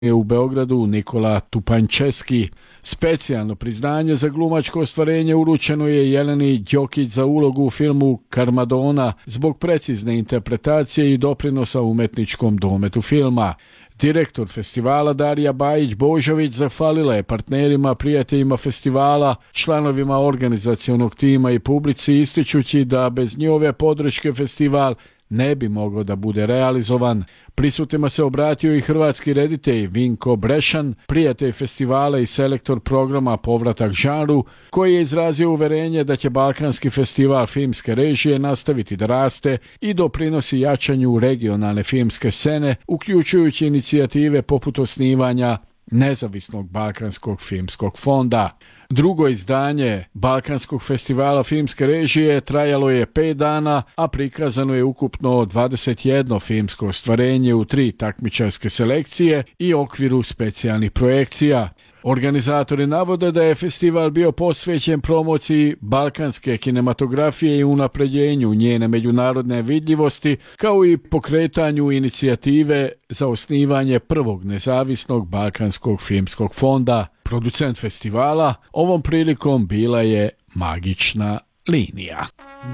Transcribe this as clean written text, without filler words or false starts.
je u Beogradu Nikola Tupančeski. Specijalno priznanje za glumačko ostvarenje uručeno je Jeleni Đokić za ulogu u filmu Karmadona zbog precizne interpretacije i doprinosa umetničkom dometu filma. Direktor festivala Darija Bajić-Božović zahvalila je partnerima, prijateljima festivala, članovima organizacionog tima i publici, ističući da bez njihove podrške festival ne bi mogao da bude realizovan. Prisutnima se obratio i hrvatski reditelj Vinko Brešan, prijatelj festivala i selektor programa Povratak žanru, koji je izrazio uverenje da će Balkanski festival filmske režije nastaviti da raste i doprinosi jačanju regionalne filmske scene, uključujući inicijative poput osnivanja nezavisnog Balkanskog filmskog fonda. Drugo izdanje Balkanskog festivala filmske režije trajalo je 5 dana, a prikazano je ukupno 21 filmsko ostvarenje u 3 takmičarske selekcije i okviru specijalnih projekcija. Organizatori navode da je festival bio posvećen promociji balkanske kinematografije i unapređenju njene međunarodne vidljivosti, kao i pokretanju inicijative za osnivanje prvog nezavisnog Balkanskog filmskog fonda. Producent festivala ovom prilikom bila je Magična linija.